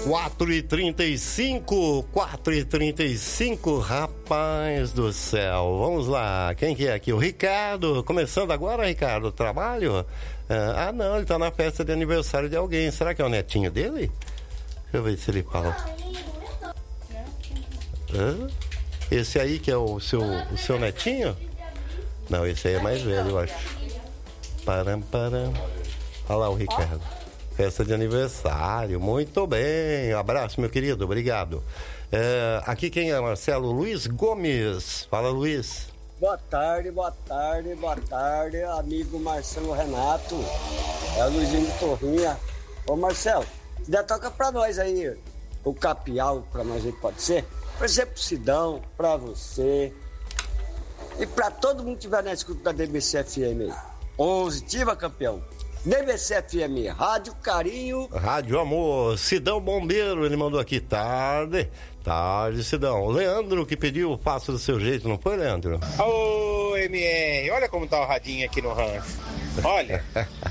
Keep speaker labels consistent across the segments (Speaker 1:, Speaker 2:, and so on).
Speaker 1: 4h35, rapaz do céu. Vamos lá, quem que é aqui? O Ricardo, começando agora, Ricardo, trabalho? Não, ele tá na festa de aniversário de alguém. Será que é o netinho dele? Deixa eu ver se ele fala. Esse aí que é o seu netinho? Não, esse aí é mais velho, eu acho. Param. Olha lá o Ricardo. Festa de aniversário, muito bem. Abraço, meu querido, obrigado. Aqui quem é? Marcelo Luiz Gomes. Fala, Luiz.
Speaker 2: Boa tarde, amigo Marcelo Renato. É o Luizinho de Torrinha. Ô, Marcelo, ainda toca pra nós aí o Capial, pra nós aí, pode ser? Por exemplo, Sidão, pra você e pra todo mundo que estiver na escuta da DBC FM aí. 11, ativa, campeão. DBC FM, Rádio Carinho.
Speaker 1: Rádio Amor, Sidão Bombeiro, ele mandou aqui, tarde, Sidão. Leandro que pediu, faça do seu jeito, não foi, Leandro?
Speaker 3: Ô, MR, olha como tá o radinho aqui no rancho. Olha.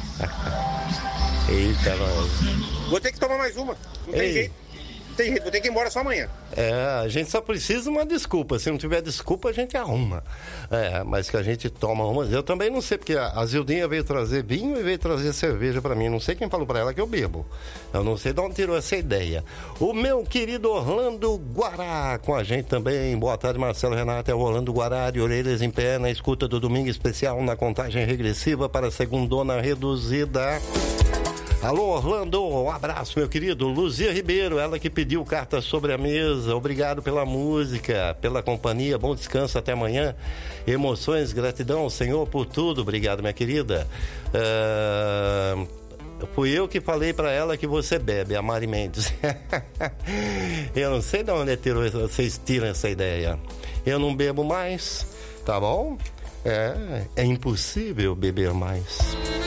Speaker 1: Eita, nós.
Speaker 3: Vou ter que tomar mais uma, não tem jeito. Vou ter que ir embora só amanhã.
Speaker 1: A gente só precisa de uma desculpa. Se não tiver desculpa, a gente arruma. Mas que a gente toma uma. Eu também não sei, porque a Zildinha veio trazer vinho e veio trazer cerveja pra mim. Não sei quem falou pra ela que eu bebo. Eu não sei de onde tirou essa ideia. O meu querido Orlando Guará com a gente também. Boa tarde, Marcelo Renato. É o Orlando Guará, de orelhas em pé, na escuta do Domingo Especial, na contagem regressiva para a segundona reduzida. Alô, Orlando, um abraço, meu querido. Luzia Ribeiro, ela que pediu carta sobre a mesa. Obrigado pela música, pela companhia. Bom descanso, até amanhã. Emoções, gratidão ao Senhor por tudo. Obrigado, minha querida. Fui eu que falei pra ela que você bebe, a Mari Mendes. Eu não sei de onde vocês tiram essa ideia. Eu não bebo mais, tá bom? É impossível beber mais.